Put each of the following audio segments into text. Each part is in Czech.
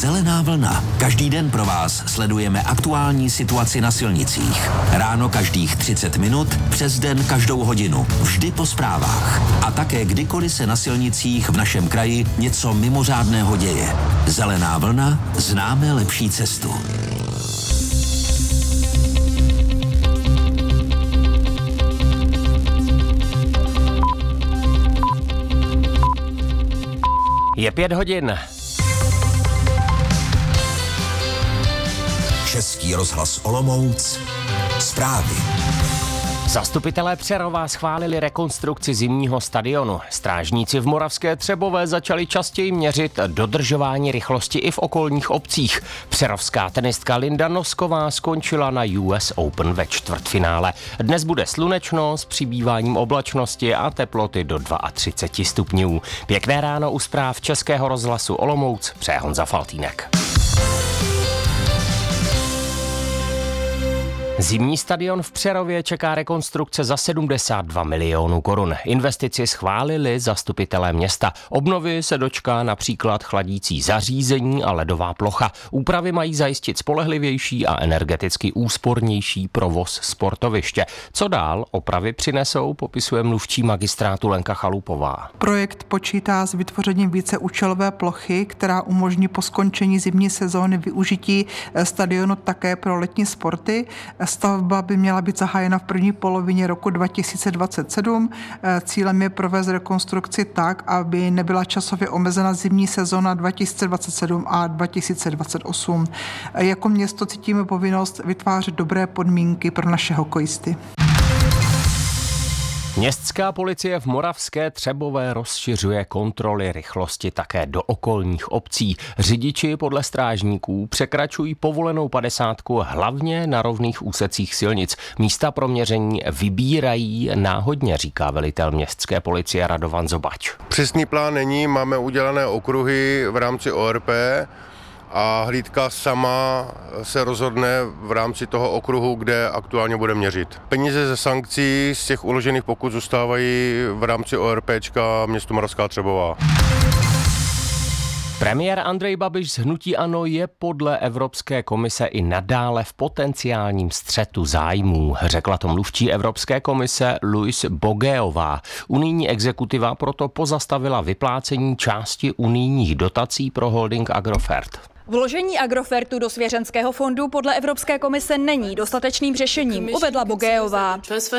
Zelená vlna. Každý den pro vás sledujeme aktuální situaci na silnicích. Ráno každých 30 minut, přes den každou hodinu. Vždy po zprávách. A také kdykoliv se na silnicích v našem kraji něco mimořádného děje. Zelená vlna. Známe lepší cestu. Je 5 hodin. Český rozhlas Olomouc. Zprávy. Zastupitelé Přerova schválili rekonstrukci zimního stadionu. Strážníci v Moravské Třebové začali častěji měřit dodržování rychlosti i v okolních obcích. Přerovská tenistka Linda Nosková skončila na US Open ve čtvrtfinále. Dnes bude slunečno s přibýváním oblačnosti a teploty do 32 stupňů. Pěkné ráno u zpráv Českého rozhlasu Olomouc, přeje Honza Faltýnek. Zimní stadion v Přerově čeká rekonstrukce za 72 milionů korun. Investici schválili zastupitelé města. Obnovy se dočká například chladící zařízení a ledová plocha. Úpravy mají zajistit spolehlivější a energeticky úspornější provoz sportoviště. Co dál opravy přinesou, popisuje mluvčí magistrátu Lenka Chalupová. Projekt počítá s vytvořením víceúčelové plochy, která umožní po skončení zimní sezóny využití stadionu také pro letní sporty. Stavba by měla být zahájena v první polovině roku 2027. Cílem je provést rekonstrukci tak, aby nebyla časově omezena zimní sezóna 2027 a 2028. Jako město cítíme povinnost vytvářet dobré podmínky pro naše hokejisty. Městská policie v Moravské Třebové rozšiřuje kontroly rychlosti také do okolních obcí. Řidiči podle strážníků překračují povolenou 50 hlavně na rovných úsecích silnic. Místa pro měření vybírají náhodně, říká velitel městské policie Radovan Zobač. Přesný plán není, máme udělané okruhy v rámci ORP a hlídka sama se rozhodne v rámci toho okruhu, kde aktuálně bude měřit. Peníze ze sankcí z těch uložených pokut zůstávají v rámci ORPčka město Moravská Třebová. Premiér Andrej Babiš z hnutí ANO je podle Evropské komise i nadále v potenciálním střetu zájmů, řekla to mluvčí Evropské komise Louise Bogeová. Unijní exekutiva proto pozastavila vyplácení části unijních dotací pro holding Agrofert. Vložení Agrofertu do svěřenského fondu podle Evropské komise není dostatečným řešením, uvedla Bogeová.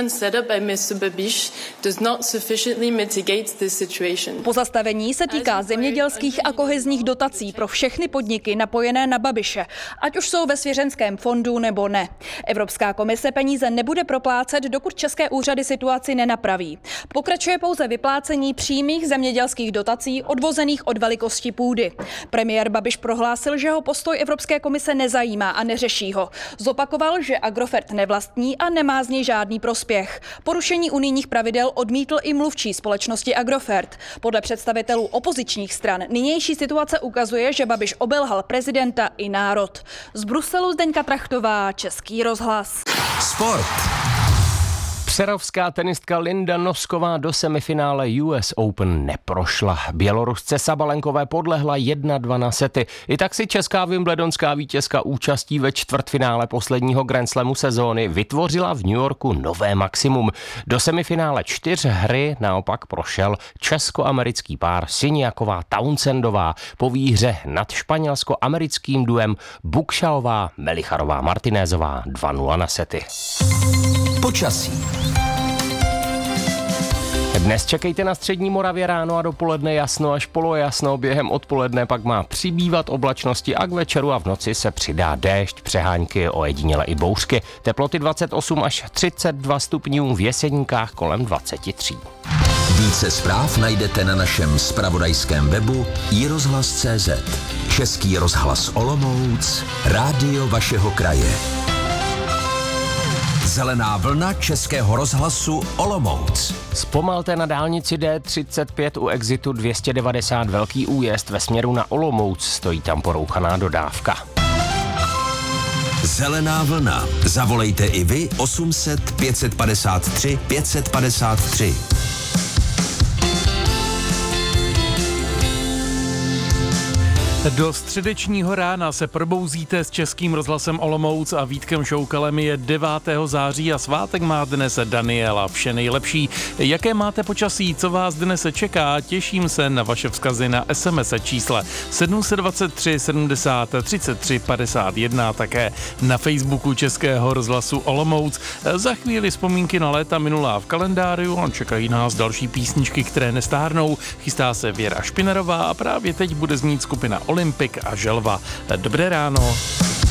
Pozastavení se týká zemědělských a kohezních dotací pro všechny podniky napojené na Babiše, ať už jsou ve svěřenském fondu nebo ne. Evropská komise peníze nebude proplácet, dokud české úřady situaci nenapraví. Pokračuje pouze vyplácení přímých zemědělských dotací odvozených od velikosti půdy. Premiér Babiš prohlásil, že ho postoj Evropské komise nezajímá a neřeší ho. Zopakoval, že Agrofert nevlastní a nemá z něj žádný prospěch. Porušení unijních pravidel odmítl i mluvčí společnosti Agrofert. Podle představitelů opozičních stran nynější situace ukazuje, že Babiš obelhal prezidenta i národ. Z Bruselu Zdeňka Trachtová, Český rozhlas. Sport. Přerovská tenistka Linda Nosková do semifinále US Open neprošla. Bělorusce Sabalenkové podlehla 1-2 na sety. I tak si česká wimbledonská vítězka účastí ve čtvrtfinále posledního Grand Slamu sezóny vytvořila v New Yorku nové maximum. Do semifinále 4 hry naopak prošel česko-americký pár Siniaková-Townsendová po výhře nad španělsko-americkým duem Bukšaová-Melicharová-Martinézová 2-0 na sety. Počasí. Dnes čekejte na střední Moravě ráno a dopoledne jasno až polojasno, během odpoledne pak má přibývat oblačnosti a k večeru a v noci se přidá déšť, přehánky, ojediněle i bouřky. Teploty 28 až 32 stupňů, v Jeseníkách kolem 23. Více zpráv najdete na našem zpravodajském webu iRozhlas.cz. Český rozhlas Olomouc, rádio vašeho kraje. Zelená vlna Českého rozhlasu Olomouc. Zpomalte na dálnici D35 u exitu 290 velký újezd ve směru na Olomouc, stojí tam porouchaná dodávka. Zelená vlna. Zavolejte i vy 800 553 553. Do středečního rána se probouzíte s Českým rozhlasem Olomouc a Vítkem Šoukalem. Je 9. září a svátek má dnes Daniela. Vše nejlepší. Jaké máte počasí, co vás dnes čeká? Těším se na vaše vzkazy na SMS čísle 723 70 33 51, také na Facebooku Českého rozhlasu Olomouc. Za chvíli vzpomínky na léta minulá v kalendáriu a čekají nás další písničky, které nestárnou. Chystá se Věra Špinerová a právě teď bude znít skupina Olympik a Želva. Dobré ráno.